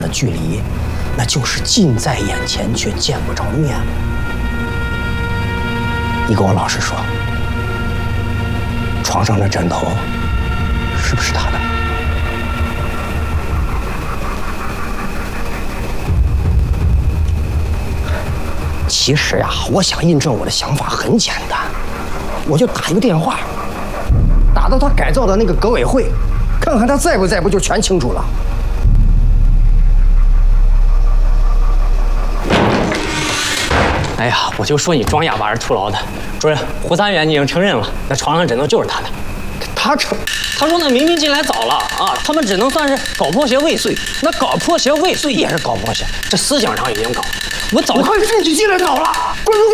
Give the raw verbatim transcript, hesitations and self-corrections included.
的距离，那就是近在眼前却见不着面。你给我老实说，床上的枕头是不是他的？其实呀，我想印证我的想法很简单，我就打一个电话，打到他改造的那个革委会，看看他在不在，不就全清楚了？ 哎呀，我就说你装哑巴是徒劳的。主任，胡三元已经承认了，那床上枕头就是他的。 他承， 他说那明明进来早了啊，他们只能算是搞破鞋未遂。那搞破鞋未遂也是搞破鞋，这思想上已经搞。我早我看自己进来早了，关注。